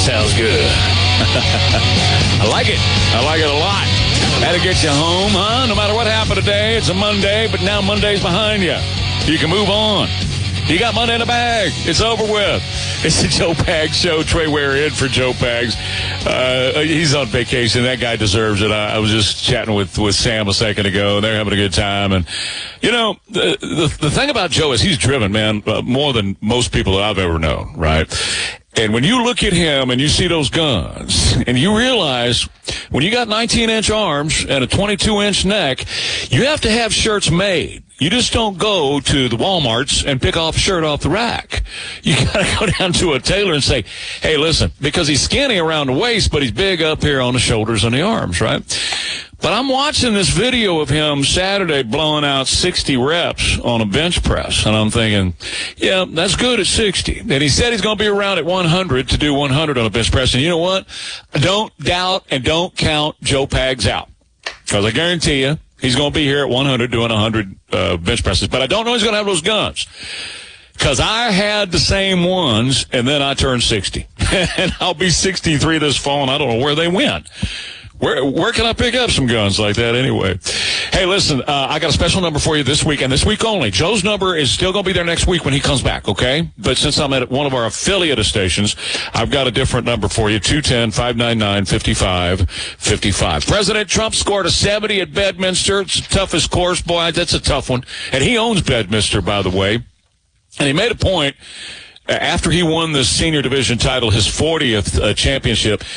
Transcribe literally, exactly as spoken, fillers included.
sounds good. I like it. I like it a lot. That'll get you home, huh? No matter what happened today, it's a Monday, but now Monday's behind you. You can move on. You got Monday in the bag. It's over with. It's the Joe Pags Show. Trey Ware in for Joe Pags. Uh, he's on vacation. That guy deserves it. I, I was just chatting with, with Sam a second ago. They're having a good time. And, you know, the the, the thing about Joe is he's driven, man, uh, more than most people that I've ever known, right? And when you look at him and you see those guns and you realize when you got nineteen-inch arms and a twenty-two-inch neck, you have to have shirts made. You just don't go to the Walmarts and pick off a shirt off the rack. You got to go down to a tailor and say, hey, listen, because he's skinny around the waist, but he's big up here on the shoulders and the arms, right? But I'm watching this video of him Saturday blowing out sixty reps on a bench press, and I'm thinking, yeah, that's good at sixty. And he said he's going to be around at one hundred to do one hundred on a bench press. And you know what? Don't doubt and don't count Joe Pags out, because I guarantee you he's going to be here at one hundred doing one hundred uh, bench presses. But I don't know he's going to have those guns, because I had the same ones, and then I turned sixty. And I'll be sixty-three this fall, and I don't know where they went. Where where can I pick up some guns like that anyway? Hey, listen, uh, I got a special number for you this week, and this week only. Joe's number is still going to be there next week when he comes back, okay? But since I'm at one of our affiliate stations, I've got a different number for you, two one zero, five nine nine, five five five five. President Trump scored a seventy at Bedminster. It's the toughest course. Boy, that's a tough one. And he owns Bedminster, by the way. And he made a point after he won the senior division title, his fortieth uh, championship.